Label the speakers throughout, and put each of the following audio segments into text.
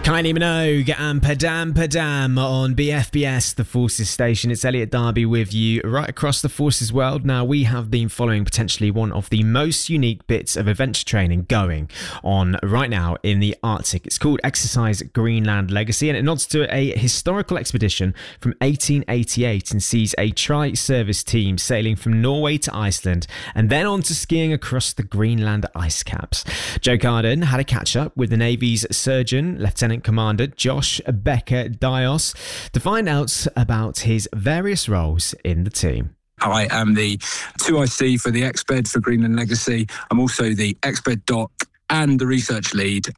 Speaker 1: Kylie Minogue and Padam Padam on BFBS, the Forces station. It's Elliot Darby with you right across the Forces world. Now, we have been following potentially one of the most unique bits of adventure training going on right now in the Arctic. It's called Exercise Greenland Legacy, and it nods to a historical expedition from 1888 and sees a tri-service team sailing from Norway to Iceland and then on to skiing across the Greenland ice caps. Joe Carden had a catch-up with the Navy's surgeon, Lieutenant Commander Josh Becker Dios, to find out about his various roles in the team.
Speaker 2: I am the 2IC for the Exped for Greenland Legacy. I'm also the Exped doc and the research lead.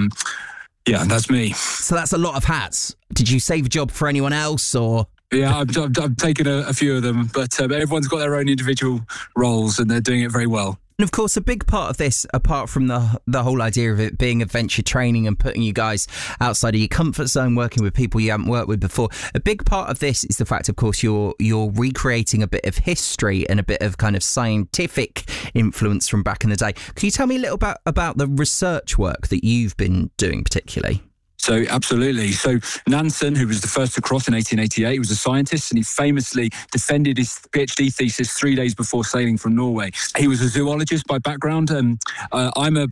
Speaker 2: Yeah, that's me.
Speaker 3: So that's a lot of hats. Did you save a job for anyone else, or...?
Speaker 2: Yeah, I've taken a few of them, but everyone's got their own individual roles and they're doing it very well.
Speaker 3: And of course, a big part of this, apart from the whole idea of it being adventure training and putting you guys outside of your comfort zone, working with people you haven't worked with before, a big part of this is the fact, of course, you're recreating a bit of history and a bit of kind of scientific influence from back in the day. Can you tell me a little bit about the research work that you've been doing particularly?
Speaker 2: So, absolutely. So, Nansen, who was the first to cross in 1888, was a scientist, and he famously defended his PhD thesis 3 days before sailing from Norway. He was a zoologist by background. I'm an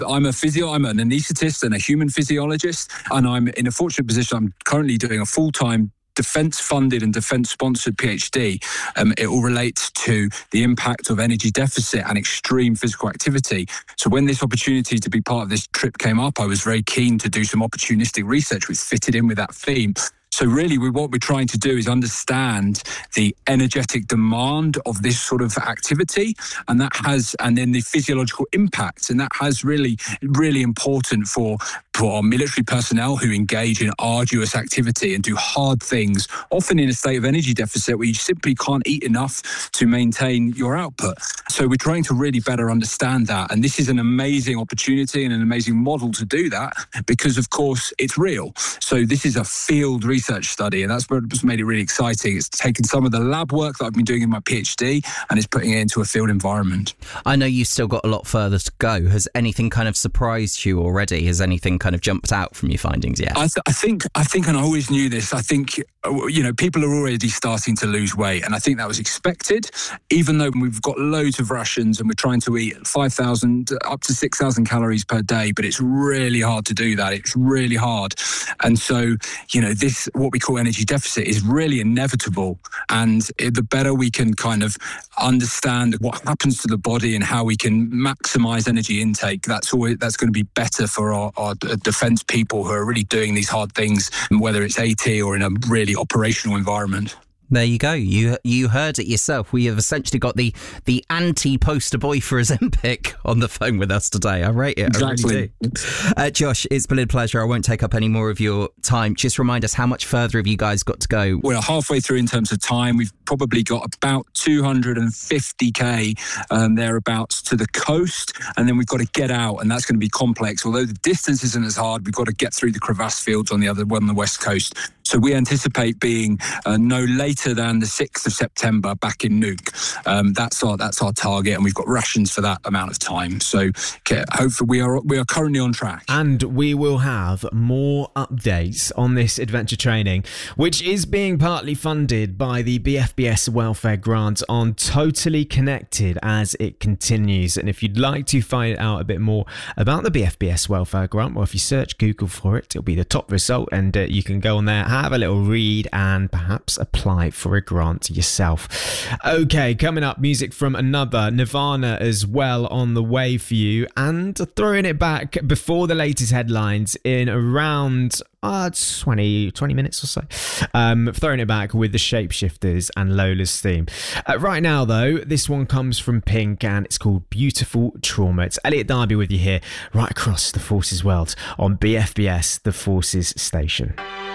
Speaker 2: anaesthetist and a human physiologist, and I'm in a fortunate position. I'm currently doing a full-time defence-funded and defence-sponsored PhD. It all relates to the impact of energy deficit and extreme physical activity. So when this opportunity to be part of this trip came up, I was very keen to do some opportunistic research which fitted in with that theme. So really, what we're trying to do is understand the energetic demand of this sort of activity, and then the physiological impacts, and that has really, really important for our military personnel who engage in arduous activity and do hard things, often in a state of energy deficit where you simply can't eat enough to maintain your output. So we're trying to really better understand that, and this is an amazing opportunity and an amazing model to do that because, of course, it's real. So this is a field research study, and that's what's made it really exciting. It's taken some of the lab work that I've been doing in my PhD and it's putting it into a field environment.
Speaker 3: I know you've still got a lot further to go. Has anything kind of surprised you already? Has anything kind of jumped out from your findings yet?
Speaker 2: I think, and I always knew this, I think, people are already starting to lose weight, and I think that was expected, even though we've got loads of rations and we're trying to eat 5,000 up to 6,000 calories per day, but it's really hard to do that. It's really hard. And so, this, what we call energy deficit, is really inevitable. And the better we can kind of understand what happens to the body and how we can maximize energy intake, that's going to be better for our defense people who are really doing these hard things, whether it's AT or in a really operational environment.
Speaker 3: There you go. You heard it yourself. We have essentially got the anti-poster boy for Ozempic on the phone with us today. I rate it.
Speaker 2: Exactly.
Speaker 3: I really do. Josh, it's been a pleasure. I won't take up any more of your time. Just remind us, how much further have you guys got to go?
Speaker 2: We're halfway through in terms of time. We've probably got about 250k thereabouts to the coast, and then we've got to get out, and that's going to be complex. Although the distance isn't as hard, we've got to get through the crevasse fields on the west coast. So we anticipate being no later than the 6th of September back in Nuuk. That's our target, and we've got rations for that amount of time. So hopefully we are currently on track.
Speaker 1: And we will have more updates on this adventure training, which is being partly funded by the BFBS Welfare Grant on Totally Connected as it continues. And if you'd like to find out a bit more about the BFBS Welfare Grant, well, if you search Google for it, it'll be the top result, and you can go on there, have a little read and perhaps apply for a grant yourself. Okay, coming up, music from another Nirvana as well on the way for you, and throwing it back before the latest headlines in around 20 minutes or so. Throwing it back with the Shapeshifters and Lola's theme. Right now, though, this one comes from Pink and it's called Beautiful Trauma. It's Elliot Darby with you here, right across the Forces world on BFBS, the Forces station.